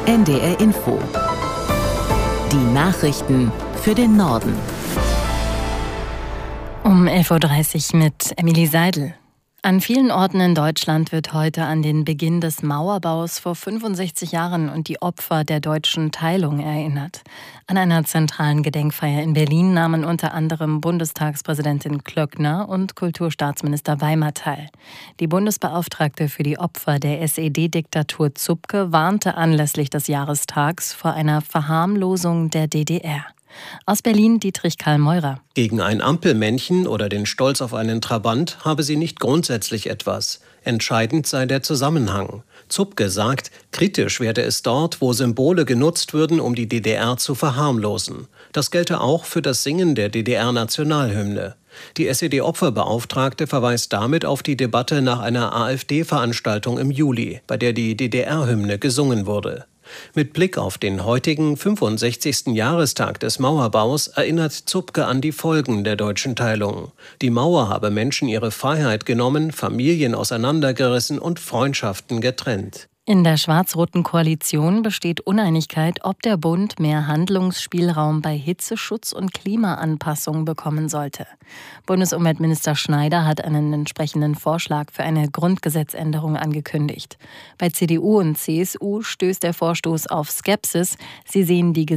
NDR Info. Die Nachrichten für den Norden. Um 11.30 Uhr mit Emilie Seidel. An vielen Orten in Deutschland wird heute an den Beginn des Mauerbaus vor 65 Jahren und die Opfer der deutschen Teilung erinnert. An einer zentralen Gedenkfeier in Berlin nahmen unter anderem Bundestagspräsidentin Klöckner und Kulturstaatsminister Weimer teil. Die Bundesbeauftragte für die Opfer der SED-Diktatur Zupke warnte anlässlich des Jahrestags vor einer Verharmlosung der DDR. Aus Berlin Dietrich Karl Meurer. Gegen ein Ampelmännchen oder den Stolz auf einen Trabant habe sie nicht grundsätzlich etwas. Entscheidend sei der Zusammenhang. Zupke sagt, kritisch werde es dort, wo Symbole genutzt würden, um die DDR zu verharmlosen. Das gelte auch für das Singen der DDR-Nationalhymne. Die SED-Opferbeauftragte verweist damit auf die Debatte nach einer AfD-Veranstaltung im Juli, bei der die DDR-Hymne gesungen wurde. Mit Blick auf den heutigen 65. Jahrestag des Mauerbaus erinnert Zupke an die Folgen der deutschen Teilung. Die Mauer habe Menschen ihre Freiheit genommen, Familien auseinandergerissen und Freundschaften getrennt. In der schwarz-roten Koalition besteht Uneinigkeit, ob der Bund mehr Handlungsspielraum bei Hitzeschutz und Klimaanpassung bekommen sollte. Bundesumweltminister Schneider hat einen entsprechenden Vorschlag für eine Grundgesetzänderung angekündigt. Bei CDU und CSU stößt der Vorstoß auf Skepsis. Sie sehen die